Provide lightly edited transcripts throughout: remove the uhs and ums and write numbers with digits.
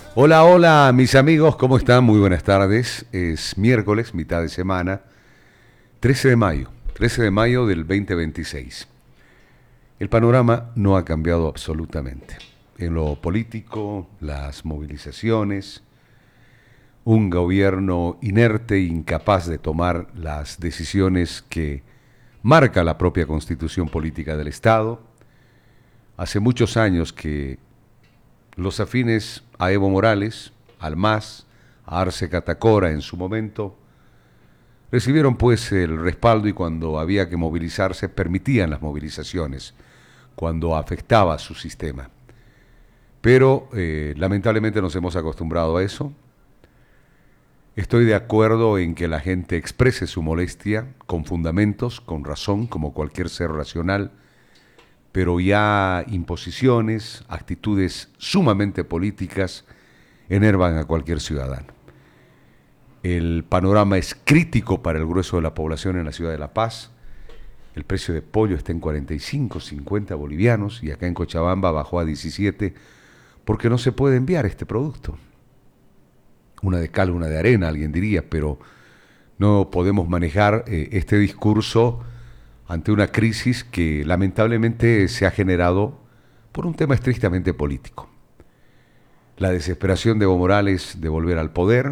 Hola, hola, mis amigos, ¿cómo están? Muy buenas tardes. Es miércoles, mitad de semana, 13 de mayo, 13 de mayo del 2026. El panorama no ha cambiado absolutamente. En lo político, las movilizaciones, un gobierno inerte e incapaz de tomar las decisiones que marca la propia constitución política del Estado. Hace muchos años que los afines a Evo Morales, al MAS, a Arce Catacora en su momento, recibieron pues el respaldo y cuando había que movilizarse permitían las movilizaciones, cuando afectaba a su sistema. Pero lamentablemente nos hemos acostumbrado a eso. Estoy de acuerdo en que la gente exprese su molestia con fundamentos, con razón, como cualquier ser racional, pero ya imposiciones, actitudes sumamente políticas enervan a cualquier ciudadano. El panorama es crítico para el grueso de la población en la ciudad de La Paz. El precio de pollo está en 45, 50 bolivianos y acá en Cochabamba bajó a 17 porque no se puede enviar este producto. Una de cal, una de arena, alguien diría, pero no podemos manejar este discurso ante una crisis que lamentablemente se ha generado por un tema estrictamente político. La desesperación de Evo Morales de volver al poder,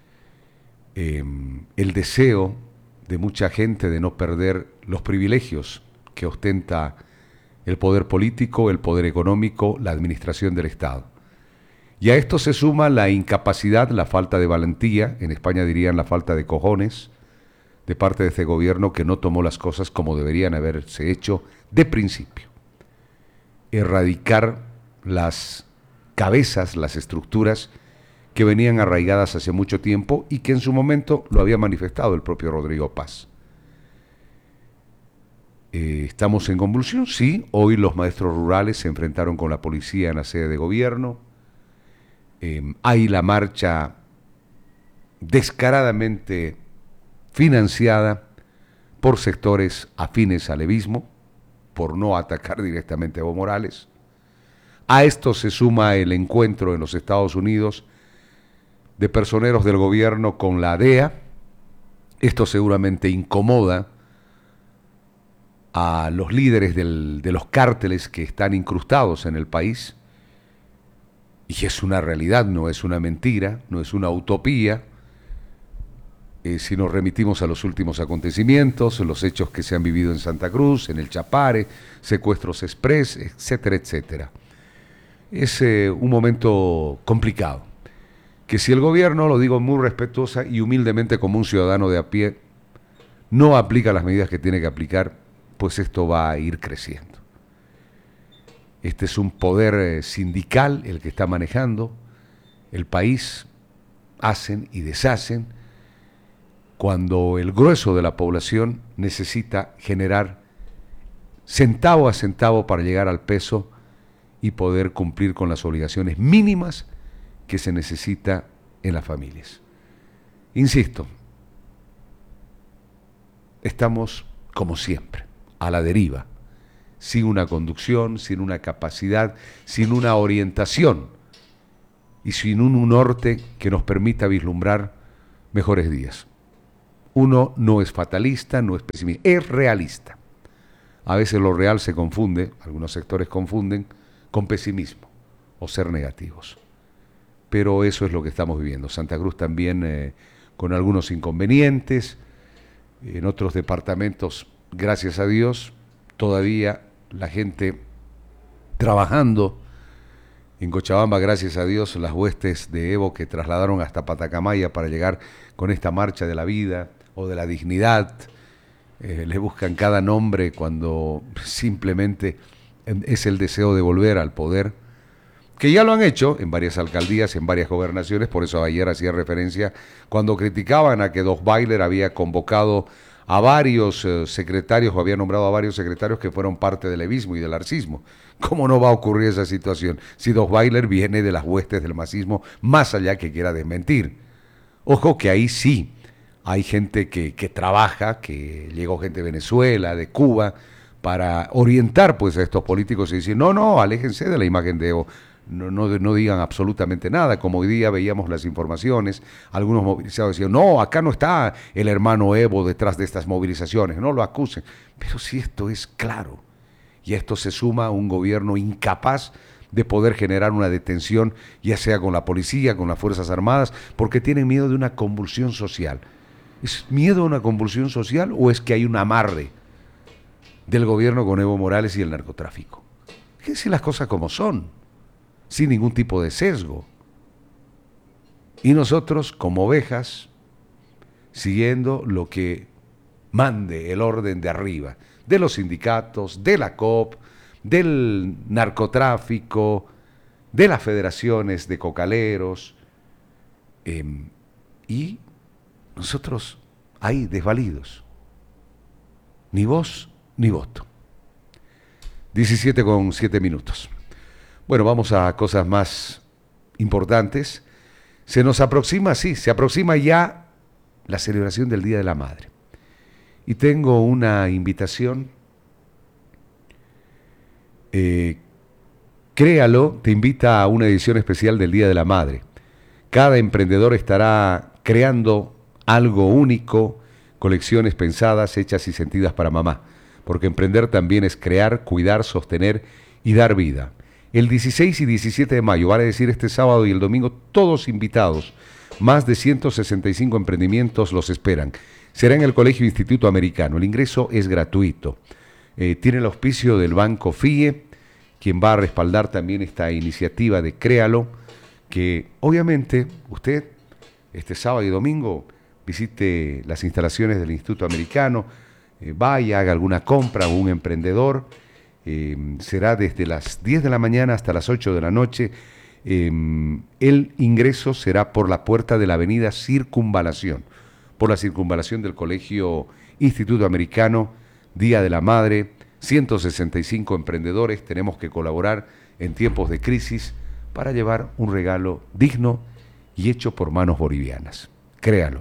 el deseo de mucha gente de no perder los privilegios que ostenta el poder político, el poder económico, la administración del Estado. Y a esto se suma la incapacidad, la falta de valentía, en España dirían la falta de cojones, de parte de este gobierno que no tomó las cosas como deberían haberse hecho de principio. Erradicar las cabezas, las estructuras que venían arraigadas hace mucho tiempo y que en su momento lo había manifestado el propio Rodrigo Paz. ¿Estamos en convulsión? Sí. Hoy los maestros rurales se enfrentaron con la policía en la sede de gobierno. Hay la marcha descaradamente financiada por sectores afines al levismo, por no atacar directamente a Evo Morales. A esto se suma el encuentro en los Estados Unidos de personeros del gobierno con la DEA. Esto seguramente incomoda a los líderes de los cárteles que están incrustados en el país. Y es una realidad, no es una mentira, no es una utopía. Si nos remitimos a los últimos acontecimientos, los hechos que se han vivido en Santa Cruz, en el Chapare, secuestros express, etcétera, etcétera. Es un momento complicado, que si el gobierno, lo digo muy respetuosa y humildemente como un ciudadano de a pie, no aplica las medidas que tiene que aplicar, pues esto va a ir creciendo. Este es un poder sindical el que está manejando el país, hacen y deshacen, cuando el grueso de la población necesita generar centavo a centavo para llegar al peso y poder cumplir con las obligaciones mínimas que se necesita en las familias. Insisto, estamos como siempre, a la deriva, sin una conducción, sin una capacidad, sin una orientación y sin un norte que nos permita vislumbrar mejores días. Uno no es fatalista, no es pesimista, es realista. A veces lo real se confunde, algunos sectores confunden, con pesimismo o ser negativos. Pero eso es lo que estamos viviendo. Santa Cruz también con algunos inconvenientes, en otros departamentos, gracias a Dios, todavía la gente trabajando. En Cochabamba, gracias a Dios, las huestes de Evo que trasladaron hasta Patacamaya para llegar con esta marcha de la vida o de la dignidad, le buscan cada nombre cuando simplemente es el deseo de volver al poder, que ya lo han hecho en varias alcaldías, en varias gobernaciones. Por eso ayer hacía referencia cuando criticaban a que Dosweiler había convocado a varios secretarios o había nombrado a varios secretarios que fueron parte del levismo y del arcismo. ¿Cómo no va a ocurrir esa situación si Dosweiler viene de las huestes del masismo, más allá que quiera desmentir? Ojo que ahí sí hay gente que trabaja, que llegó gente de Venezuela, de Cuba, para orientar pues a estos políticos y decir, no, no, aléjense de la imagen de Evo. no digan absolutamente nada, como hoy día veíamos las informaciones, algunos movilizados decían, no, acá no está el hermano Evo detrás de estas movilizaciones, no lo acusen. Pero si esto es claro, y a esto se suma un gobierno incapaz de poder generar una detención, ya sea con la policía, con las Fuerzas Armadas, porque tienen miedo de una convulsión social. ¿Es miedo a una convulsión social o es que hay un amarre del gobierno con Evo Morales y el narcotráfico? Fíjense las cosas como son, sin ningún tipo de sesgo. Y nosotros, como ovejas, siguiendo lo que mande el orden de arriba, de los sindicatos, de la COP, del narcotráfico, de las federaciones de cocaleros, y nosotros ahí desvalidos. Ni voz ni voto. 17:07. Bueno, vamos a cosas más importantes. Se nos aproxima, sí, se aproxima ya la celebración del Día de la Madre. Y tengo una invitación. Créalo, te invita a una edición especial del Día de la Madre. Cada emprendedor estará creando algo único, colecciones pensadas, hechas y sentidas para mamá. Porque emprender también es crear, cuidar, sostener y dar vida. El 16 y 17 de mayo, vale decir este sábado y el domingo, todos invitados. Más de 165 emprendimientos los esperan. Será en el Colegio Instituto Americano. El ingreso es gratuito. Tiene el auspicio del Banco FIE, quien va a respaldar también esta iniciativa de Créalo, que obviamente usted este sábado y domingo visite las instalaciones del Instituto Americano, vaya, haga alguna compra, un emprendedor. Será desde las 10 de la mañana hasta las 8 de la noche. El ingreso será por la puerta de la avenida Circunvalación, por la circunvalación del Colegio Instituto Americano. Día de la Madre, 165 emprendedores, tenemos que colaborar en tiempos de crisis para llevar un regalo digno y hecho por manos bolivianas. Créalo.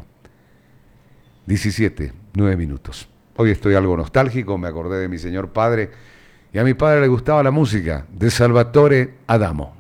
17:09. Hoy estoy algo nostálgico, me acordé de mi señor padre, y a mi padre le gustaba la música de Salvatore Adamo.